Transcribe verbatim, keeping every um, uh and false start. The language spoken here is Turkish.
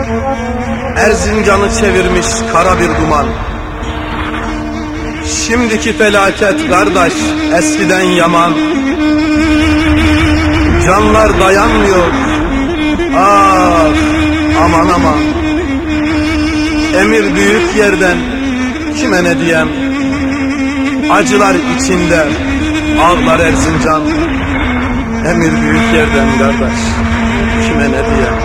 Erzincan'ı çevirmiş kara bir duman. Şimdiki felaket kardeş eskiden yaman. Canlar dayanmıyor, ah aman aman. Emir büyük yerden, kime ne diyem. Acılar içinde ağlar Erzincan. Emir büyük yerden kardeş, kime ne diyem.